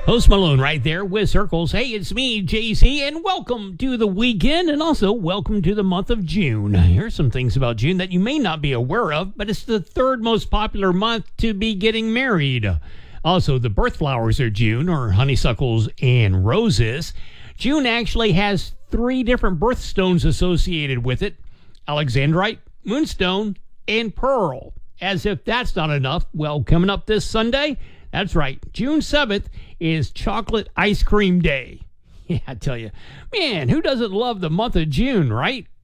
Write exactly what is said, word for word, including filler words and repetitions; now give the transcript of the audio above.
Post Malone right there with Circles. Hey, it's me, J C, and welcome to the weekend, and also welcome to the month of June. Here's some things about June that you may not be aware of, but it's the third most popular month to be getting married. Also, the birth flowers are June, or honeysuckles and roses. June actually has three different birthstones associated with it: Alexandrite, Moonstone, and Pearl. As if that's not enough, well, coming up this Sunday, that's right, June seventh is Chocolate Ice Cream Day. Yeah, I tell you, man, who doesn't love the month of June, right?